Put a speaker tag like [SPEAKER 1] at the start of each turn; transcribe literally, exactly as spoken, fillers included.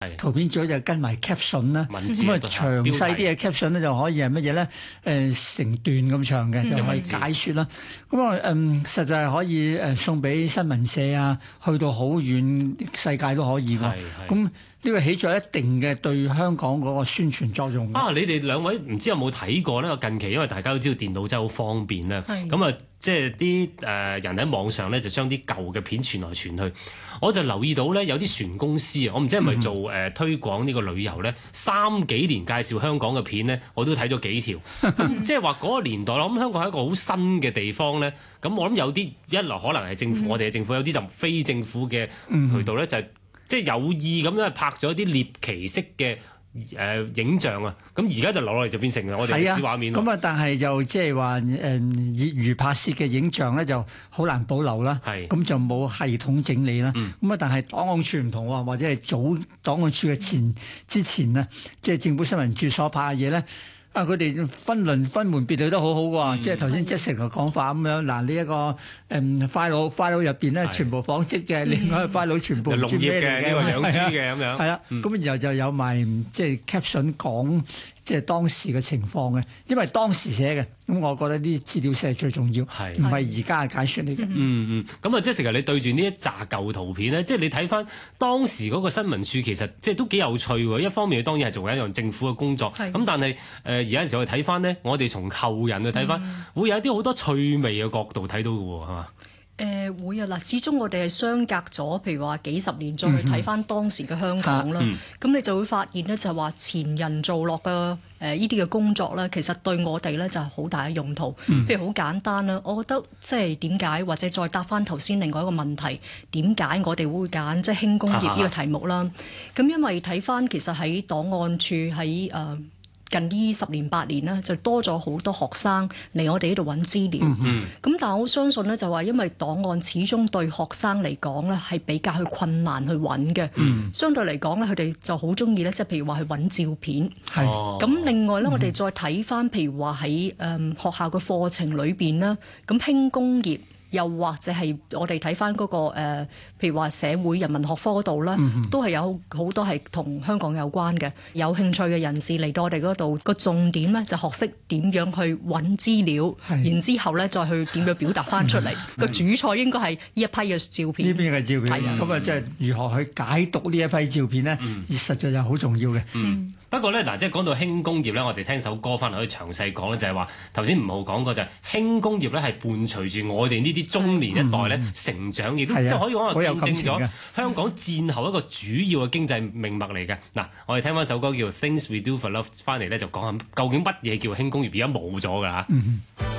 [SPEAKER 1] 圖片最好就跟埋 caption 啦，咁啊詳細啲嘅 caption 咧就可以係乜嘢咧？誒、呃、成段咁長嘅、嗯、就可以解説啦。咁啊嗯，實在係可以誒送俾新聞社啊，去到好遠世界都可以喎。咁呢個起咗一定嘅對香港嗰個宣傳作用。
[SPEAKER 2] 啊，你哋兩位唔知有冇睇過呢？近期因為大家都知道電腦真係好方便啦，咁啊即係啲誒人喺網上咧就將啲舊嘅片傳來傳去。我就留意到咧有啲船公司啊，我唔知係咪做誒、呃、推廣呢個旅遊咧，三幾年介紹香港嘅片咧，我都睇咗幾條。咁即係話嗰個年代，我諗香港係一個好新嘅地方咧。咁我諗有啲一來可能係政府，嗯、我哋嘅政府有啲就非政府嘅渠道咧，就即係有意咁樣拍咗啲獵奇式嘅誒、呃、影像啊。咁而家就攞嚟就變成我哋歷史畫面。咁啊，但係就即係話誒業餘拍攝嘅影像咧，就好難保留啦。係咁就冇系統整理啦。咁啊、嗯，但係檔案處唔同喎，或者係早檔案處嘅前之前啊，即係政府新聞處所拍嘅嘢咧。啊！佢哋分輪分門別類都好好喎，即係頭先 Jessica 嘅講法咁樣。嗱，呢一個誒 file file 入邊咧，全部紡織嘅，另外 file 全部農業嘅，呢個養豬嘅咁樣。係啦，咁然後就有埋即係 caption 講即係當時嘅情況嘅，因為當時寫嘅。咁我覺得啲資料先係最重要，唔係而家嘅解説嚟嘅。嗯嗯，咁啊，Jessica，你對住呢一紮舊圖片咧，即係你睇翻當時嗰個新聞處，其實即係都幾有趣喎。一方面當然係做緊一樣政府嘅工作，咁但係誒而家有時候去睇翻呢，我哋從後人去睇翻，嗯、會有一啲好多趣味嘅角度睇到嘅喎，係嘛？
[SPEAKER 3] 誒、呃、會啊！嗱，始終我哋係相隔咗，譬如話幾十年再去睇翻當時嘅香港啦，咁、嗯嗯、你就會發現咧，就係話前人做落嘅誒呢啲嘅工作咧，其實對我哋咧就係好大嘅用途。嗯、譬如好簡單啦，我覺得即係點解，或者再答翻頭先另外一個問題，點解我哋會揀即係輕工業呢個題目啦？咁、啊、因為睇翻其實喺檔案處喺誒。呃近呢十年八年呢，就多咗好多學生嚟我哋呢度揾資料。咁、嗯、但係我相信呢，就話因為檔案始終對學生嚟講呢係比較去困難去揾嘅。嗯、相對嚟講呢，佢哋就好中意呢，即係譬如話去揾照片。係。咁另外呢，我哋再睇翻譬如話喺誒學校嘅課程裏邊呢，咁輕工業。又或者係我哋睇翻嗰個、呃、譬如話社會人文學科嗰度啦，嗯、都係有好多係同香港有關嘅。有興趣嘅人士嚟到我哋嗰度，個重點咧就學識點樣去揾資料，是然之後咧再去點樣表達翻出嚟。個主菜應該係呢一批嘅照片。呢邊嘅照片，咁啊即係如何去解讀呢一批照片咧？嗯、實在係好重要嘅。嗯嗯
[SPEAKER 2] 不過咧，嗱，即係講到輕工業咧，我哋聽首歌翻嚟可以詳細講咧，就係話頭先吳浩講過就係輕工業咧係伴隨住我哋呢啲中年一代咧成長，亦都即係可以講話見證咗香港戰後一個主要嘅經濟命脈嚟嘅。嗱，我哋聽翻首歌叫《Things We Do For Love》翻嚟咧，就講下究竟乜嘢叫輕工業，而家冇咗㗎嚇。嗯